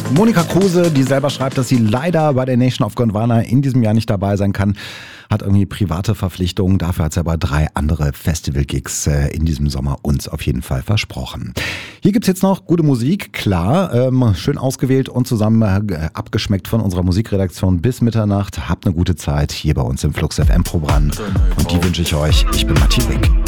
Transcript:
Monika Kruse, die selber schreibt, dass sie leider bei der Nation of Gondwana in diesem Jahr nicht dabei sein kann. Hat irgendwie private Verpflichtungen. Dafür hat sie aber 3 andere Festival-Gigs in diesem Sommer uns auf jeden Fall versprochen. Hier gibt's jetzt noch gute Musik, klar, schön ausgewählt und zusammen abgeschmeckt von unserer Musikredaktion bis Mitternacht. Habt eine gute Zeit hier bei uns im Flux FM Programm. Und die wünsche ich euch. Ich bin Matthias Wick.